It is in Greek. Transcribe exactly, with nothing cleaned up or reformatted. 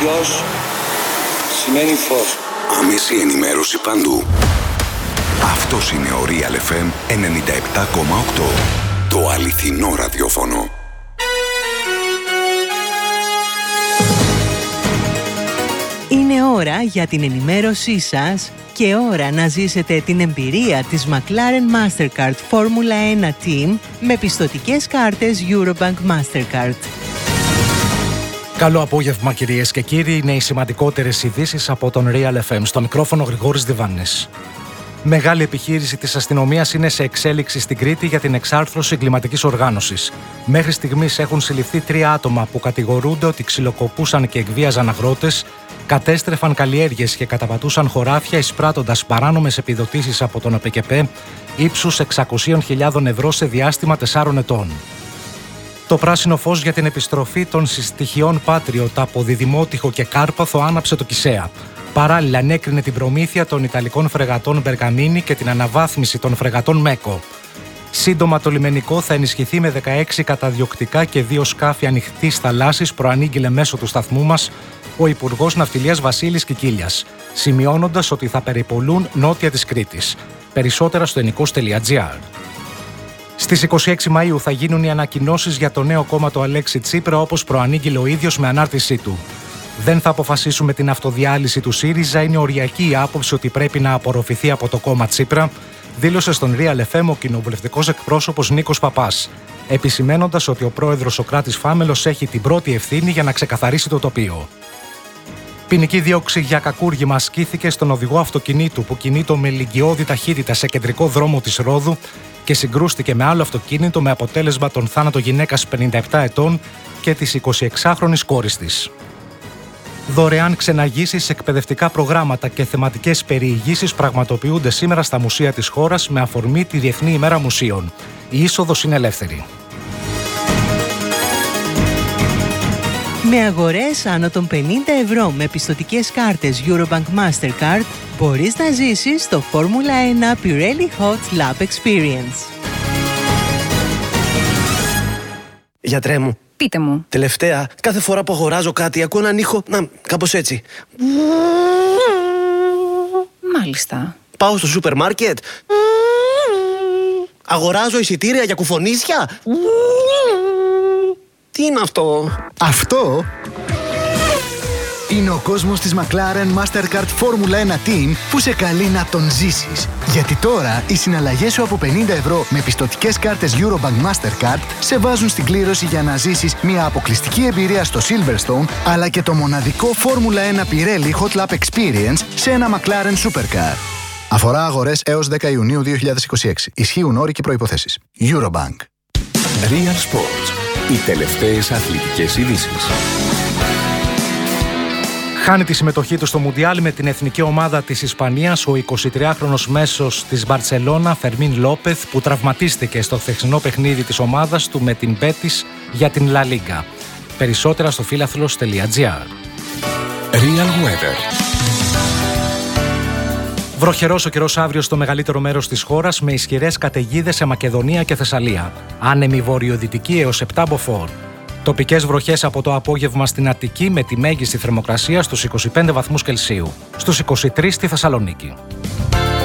Γιος σημαίνει φως. Άμεση ενημέρωση παντού. Αυτός είναι ο Real εφ εμ ενενήντα επτά κόμμα οκτώ. Το αληθινό ραδιόφωνο. Είναι ώρα για την ενημέρωσή σας και ώρα να ζήσετε την εμπειρία της McLaren Mastercard Formula ένα Team με πιστωτικές κάρτες Eurobank Mastercard. Καλό απόγευμα κυρίες και κύριοι, είναι οι σημαντικότερες ειδήσεις από τον Real εφ εμ. Στο μικρόφωνο Γρηγόρης Διβάνης. Μεγάλη επιχείρηση της αστυνομίας είναι σε εξέλιξη στην Κρήτη για την εξάρθρωση εγκληματικής οργάνωσης. Μέχρι στιγμής έχουν συλληφθεί τρία άτομα που κατηγορούνται ότι ξυλοκοπούσαν και εκβίαζαν αγρότες, κατέστρεφαν καλλιέργειες και καταπατούσαν χωράφια εισπράττοντας παράνομες επιδοτήσεις από τον ΑΠΕΚΕΠΕ ύψους εξακόσιες χιλιάδες ευρώ σε διάστημα τεσσάρων ετών. Το πράσινο φως για την επιστροφή των στοιχειών Patriot από Διδημότυχο και Κάρπαθο άναψε το Κισέα. Παράλληλα, ανέκρινε την προμήθεια των Ιταλικών φρεγατών Μπεργαμίνη και την αναβάθμιση των φρεγατών Μέκο. Σύντομα, το λιμενικό θα ενισχυθεί με δεκαέξι καταδιοκτικά και δύο σκάφη ανοιχτής θαλάσσης, προανήγγειλε μέσω του σταθμού μας ο Υπουργός Ναυτιλίας Βασίλης Κικίλιας, σημειώνοντας ότι θα περιπολούν νότια της Κρήτης. Περισσότερα στο ενικός τελεία τζι άρ. Στις είκοσι έξι Μαΐου θα γίνουν οι ανακοινώσεις για το νέο κόμμα του Αλέξη Τσίπρα, όπως προανήγγειλε ο ίδιος με ανάρτησή του. Δεν θα αποφασίσουμε την αυτοδιάλυση του ΣΥΡΙΖΑ, είναι οριακή η άποψη ότι πρέπει να απορροφηθεί από το κόμμα Τσίπρα, δήλωσε στον Real εφ εμ ο κοινοβουλευτικός εκπρόσωπος Νίκος Παπάς, επισημένοντας ότι ο πρόεδρος Σωκράτης Φάμελος έχει την πρώτη ευθύνη για να ξεκαθαρίσει το τοπίο. Ποινική δίωξη για κακούργημα ασκήθηκε στον οδηγό αυτοκινήτου που κινείτο με λυγκιώδη ταχύτητα σε κεντρικό δρόμο της Ρόδου και συγκρούστηκε με άλλο αυτοκίνητο με αποτέλεσμα τον θάνατο γυναίκας πενήντα επτά ετών και της εικοσιεξάχρονης κόρης της. Δωρεάν ξεναγήσεις, εκπαιδευτικά προγράμματα και θεματικές περιηγήσεις πραγματοποιούνται σήμερα στα μουσεία της χώρας με αφορμή τη Διεθνή ημέρα μουσείων. Η είσοδος είναι ελεύθερη. Με αγορές άνω των πενήντα ευρώ με πιστωτικές κάρτες Eurobank Mastercard μπορείς να ζήσεις το Φόρμουλα ένα Pirelli Hot Lap Experience. Γιατρέ μου. Πείτε μου. Τελευταία, κάθε φορά που αγοράζω κάτι ακούω έναν ήχο, να, κάπως έτσι. Μάλιστα. Πάω στο σούπερ μάρκετ. Αγοράζω εισιτήρια για κουφονίσια. Τι είναι αυτό? Αυτό είναι ο κόσμος της McLaren Mastercard Formula ένα Team που σε καλεί να τον ζήσεις. Γιατί τώρα οι συναλλαγές σου από πενήντα ευρώ με πιστωτικές κάρτες Eurobank Mastercard σε βάζουν στην κλήρωση για να ζήσεις μια αποκλειστική εμπειρία στο Silverstone, αλλά και το μοναδικό Φόρμουλα ένα Pirelli Hot Lap Experience σε ένα McLaren Supercar. Αφορά αγορές έως δέκα Ιουνίου δύο χιλιάδες είκοσι έξι. Ισχύουν όροι και προϋποθέσεις. Eurobank. Real Sports. Οι τελευταίες αθλητικές ειδήσεις. Χάνει τη συμμετοχή του στο Μουντιάλ με την εθνική ομάδα της Ισπανίας ο εικοσιτριάχρονος μέσος της Μπαρτσελώνα Φερμίν Λόπεθ, που τραυματίστηκε στο χθεσινό παιχνίδι της ομάδας του με την Μπέτις για την Λα Λίγκα. Περισσότερα στο φίλαθλος τελεία τζι άρ. Real Weather. Βροχερός ο καιρός αύριο στο μεγαλύτερο μέρος της χώρας με ισχυρές καταιγίδες σε Μακεδονία και Θεσσαλία. Άνεμη βορειοδυτική έως επτά μποφόρ. Τοπικές βροχές από το απόγευμα στην Αττική με τη μέγιστη θερμοκρασία στους είκοσι πέντε βαθμούς Κελσίου. Στους είκοσι τρεις στη Θεσσαλονίκη.